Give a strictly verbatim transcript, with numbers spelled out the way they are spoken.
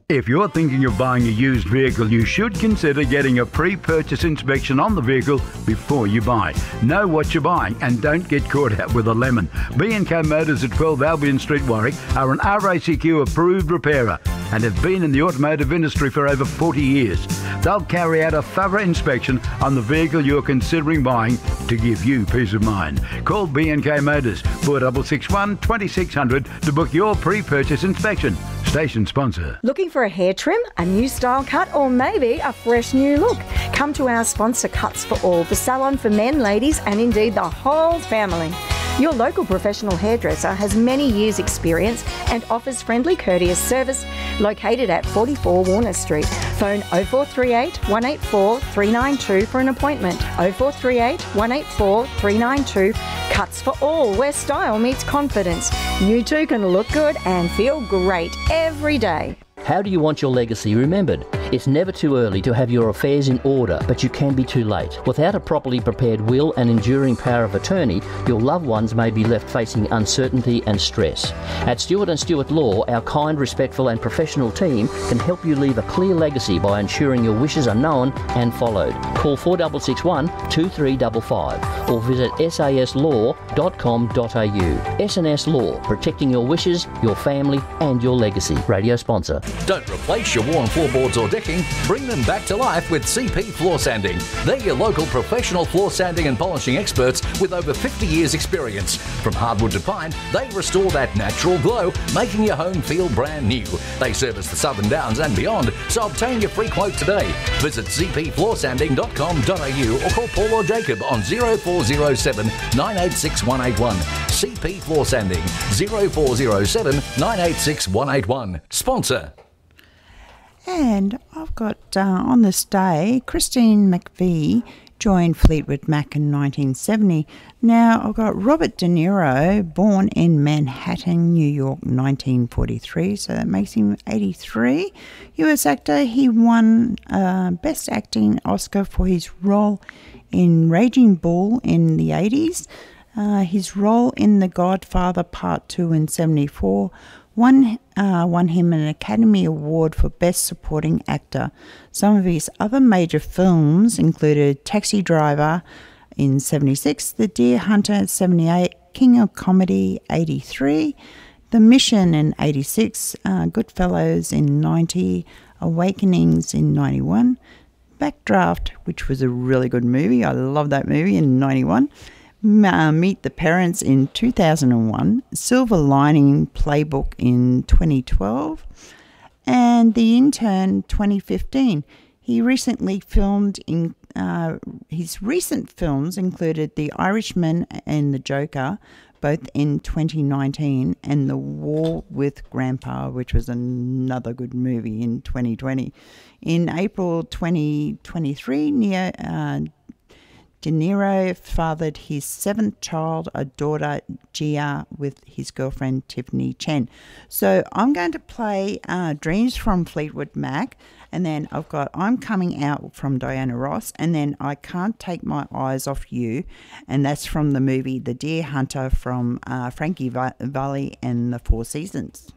If you're thinking of buying a used vehicle, you should consider getting a pre-purchase inspection on the vehicle before you buy. Know what you're buying and don't get caught out with a lemon. B and K Motors at twelve Albion Street, Warwick are an R A C Q approved repairer and have been in the automotive industry for over forty years. They'll carry out a thorough inspection on the vehicle you're considering buying to give you peace of mind. Call B and K Motors four six six one, two six zero zero to book your pre-purchase inspection. Station sponsor. Looking for a hair trim, a new style cut, or maybe a fresh new look? Come to our sponsor, Cuts for All, the salon for men, ladies, and indeed the whole family. Your local professional hairdresser has many years' experience and offers friendly, courteous service, located at forty-four Warner Street. Phone oh four three eight, one eight four, three nine two for an appointment. oh four three eight, one eight four, three nine two. Cuts for All, where style meets confidence. You too can look good and feel great every day. How do you want your legacy remembered? It's never too early to have your affairs in order, but you can be too late. Without a properly prepared will and enduring power of attorney, your loved ones may be left facing uncertainty and stress. At Stewart and Stewart Law, our kind, respectful and professional team can help you leave a clear legacy by ensuring your wishes are known and followed. Call four six six one, two three five five or visit s a s law dot com dot a u. S and S Law, protecting your wishes, your family and your legacy. Radio sponsor. Don't replace your worn floorboards or decking, bring them back to life with C P Floor Sanding. They're your local professional floor sanding and polishing experts with over fifty years experience. From hardwood to pine, they restore that natural glow, making your home feel brand new. They service the Southern Downs and beyond, so obtain your free quote today. Visit c p floor sanding dot com dot a u or call Paul or Jacob on oh four oh seven, nine eight six, one eight one. C P Floor Sanding, oh four oh seven, nine eight six, one eight one. Sponsor. And I've got, uh, on this day, Christine McVie joined Fleetwood Mac in nineteen seventy. Now, I've got Robert De Niro, born in Manhattan, New York, nineteen forty-three, so that makes him eighty-three. U S actor, he won uh, Best Acting Oscar for his role in Raging Bull in the eighties. Uh, his role in The Godfather Part two in seventy-four won, uh, won him an Academy Award for Best Supporting Actor. Some of his other major films included Taxi Driver in seventy-six, The Deer Hunter seventy-eight, King of Comedy eighty-three, The Mission in eighty-six, uh, Goodfellas in ninety, Awakenings in ninety-one, Backdraft, which was a really good movie, I love that movie, in ninety-one, Uh, Meet the Parents in two thousand one, Silver Lining Playbook in twenty twelve, and The Intern twenty fifteen. He recently filmed in uh, his recent films included The Irishman and The Joker, both in twenty nineteen, and The War with Grandpa, which was another good movie, in twenty twenty. In April twenty twenty-three, Neo, uh, De Niro fathered his seventh child, a daughter, Gia, with his girlfriend, Tiffany Chen. So I'm going to play uh, Dreams from Fleetwood Mac, and then I've got I'm Coming Out from Diana Ross, and then I Can't Take My Eyes Off You, and that's from the movie The Deer Hunter from uh, Frankie Valli and the Four Seasons.